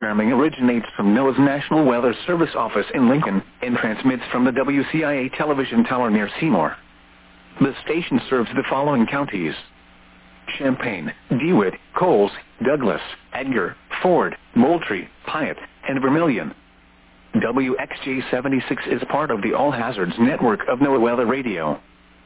Programming originates from NOAA's National Weather Service office in Lincoln and transmits from the WCIA television tower near Seymour. The station serves the following counties: Champaign, DeWitt, Coles, Douglas, Edgar, Ford, Moultrie, Piatt, and Vermilion. WXJ-76 is part of the All Hazards network of NOAA Weather Radio.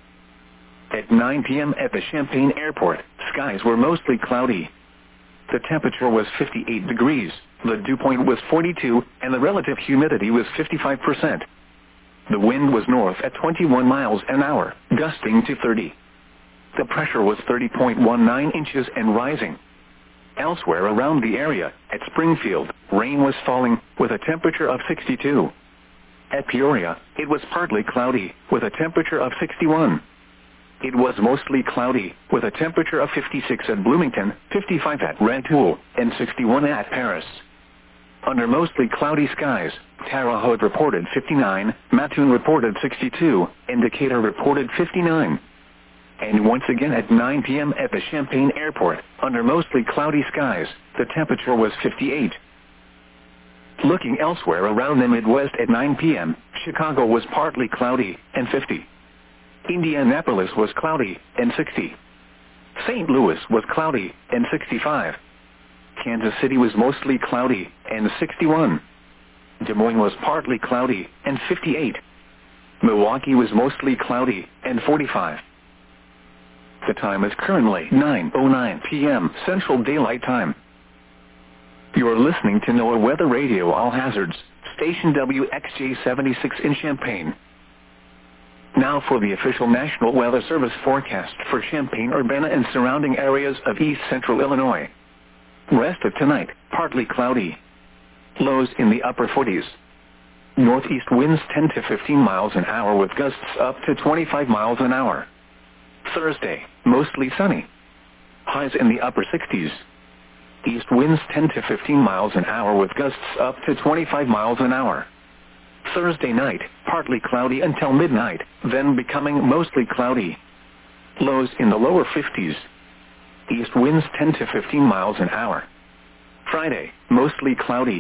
At 9 p.m. at the Champaign Airport, skies were mostly cloudy. The temperature was 58 degrees, the dew point was 42, and the relative humidity was 55%. The wind was north at 21 miles an hour, gusting to 30. The pressure was 30.19 inches and rising. Elsewhere around the area, at Springfield, rain was falling, with a temperature of 62. At Peoria, it was partly cloudy, with a temperature of 61. It was mostly cloudy, with a temperature of 56 at Bloomington, 55 at Rantoul, and 61 at Paris. Under mostly cloudy skies, Terre Haute reported 59, Mattoon reported 62, and Decatur reported 59. And once again at 9 p.m. at the Champaign Airport, under mostly cloudy skies, the temperature was 58. Looking elsewhere around the Midwest at 9 p.m., Chicago was partly cloudy, and 50. Indianapolis was cloudy, and 60. St. Louis was cloudy, and 65. Kansas City was mostly cloudy, and 61. Des Moines was partly cloudy, and 58. Milwaukee was mostly cloudy, and 45. The time is currently 9:09 p.m. Central Daylight Time. You are listening to NOAA Weather Radio All Hazards, station WXJ-76 in Champaign. Now for the official National Weather Service forecast for Champaign, Urbana, and surrounding areas of east central Illinois. Rest of tonight, partly cloudy. Lows in the upper 40s. Northeast winds 10 to 15 miles an hour with gusts up to 25 miles an hour. Thursday, mostly sunny. Highs in the upper 60s. East winds 10 to 15 miles an hour with gusts up to 25 miles an hour. Thursday night, partly cloudy until midnight, then becoming mostly cloudy. Lows in the lower 50s. East winds 10 to 15 miles an hour. Friday, mostly cloudy.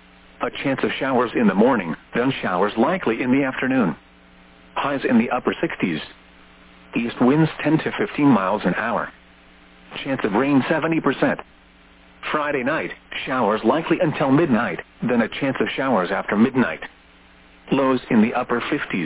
A chance of showers in the morning, then showers likely in the afternoon. Highs in the upper 60s. East winds 10 to 15 miles an hour. Chance of rain 70%. Friday night, showers likely until midnight, then a chance of showers after midnight. Lows in the upper 50s.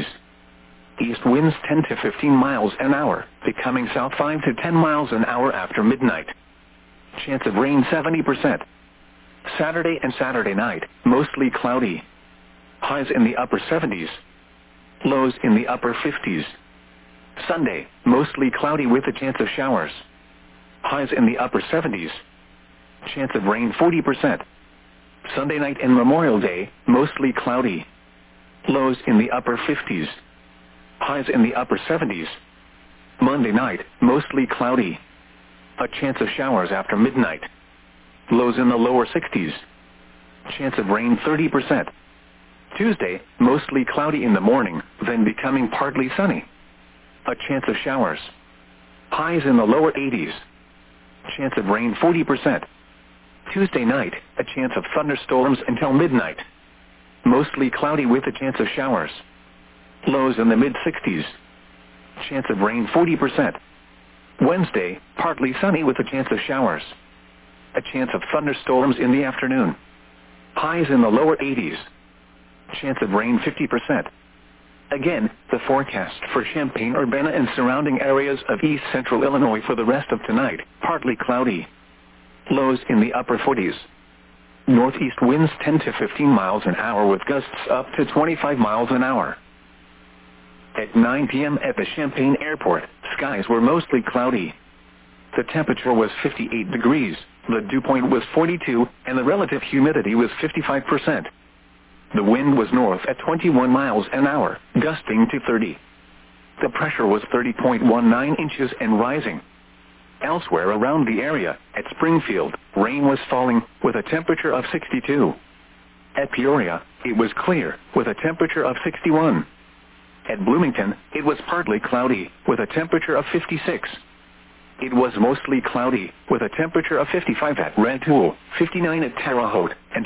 East winds 10 to 15 miles an hour, becoming south 5 to 10 miles an hour after midnight. Chance of rain 70%. Saturday and Saturday night, mostly cloudy. Highs in the upper 70s. Lows in the upper 50s. Sunday, mostly cloudy with a chance of showers. Highs in the upper 70s. Chance of rain 40%. Sunday night and Memorial Day, mostly cloudy. Lows in the upper 50s. Highs in the upper 70s. Monday night, mostly cloudy. A chance of showers after midnight. Lows in the lower 60s. Chance of rain 30%. Tuesday, mostly cloudy in the morning, then becoming partly sunny. A chance of showers. Highs in the lower 80s. Chance of rain 40%. Tuesday night, a chance of thunderstorms until midnight. Mostly cloudy with a chance of showers. Lows in the mid-60s. Chance of rain 40%. Wednesday, partly sunny with a chance of showers. A chance of thunderstorms in the afternoon. Highs in the lower 80s. Chance of rain 50%. Again, the forecast for Champaign, Urbana, and surrounding areas of east central Illinois for the rest of tonight, partly cloudy. Lows in the upper 40s. Northeast winds 10 to 15 miles an hour with gusts up to 25 miles an hour. At 9 p.m. at the Champaign Airport, skies were mostly cloudy. The temperature was 58 degrees, the dew point was 42, and the relative humidity was 55%. The wind was north at 21 miles an hour, gusting to 30. The pressure was 30.19 inches and rising. Elsewhere around the area, at Springfield, rain was falling, with a temperature of 62. At Peoria, it was clear, with a temperature of 61. At Bloomington, it was partly cloudy, with a temperature of 56. It was mostly cloudy, with a temperature of 55 at Rantoul, 59 at Terre Haute, and